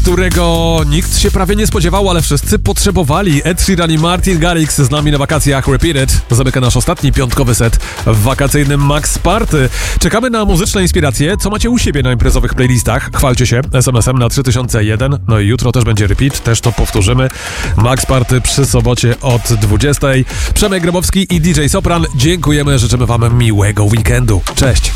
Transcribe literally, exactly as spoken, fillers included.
którego nikt się prawie nie spodziewał, ale wszyscy potrzebowali. Ed Sheeran i Martin Garrix z nami na wakacjach. Repeat It. Zamyka nasz ostatni piątkowy set w wakacyjnym Max Party. Czekamy na muzyczne inspiracje. Co macie u siebie na imprezowych playlistach? Chwalcie się es em esem na trzy tysiące jeden. No i jutro też będzie repeat, też to powtórzymy. Max Party przy sobocie od dwudziestej. Przemek Grabowski i D J Sopran. Dziękujemy, życzymy wam miłego weekendu. Cześć.